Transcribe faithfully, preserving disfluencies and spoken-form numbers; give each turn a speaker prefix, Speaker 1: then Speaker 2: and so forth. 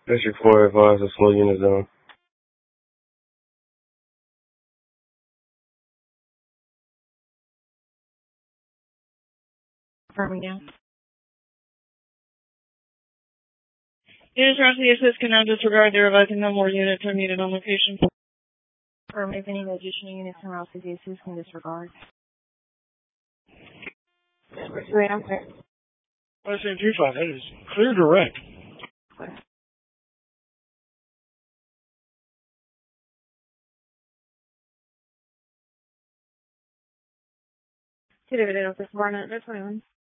Speaker 1: District four advised a slow unit zone.
Speaker 2: Confirming now.
Speaker 3: Units around the assist can now disregard. They're advising no more units are needed on location.
Speaker 2: Confirm if any additional units from Route the assist can disregard. Wait, I'm clear.
Speaker 4: I was saying two five, that is clear direct.
Speaker 2: Clear. Two David, Office Barnett, that's twenty-one.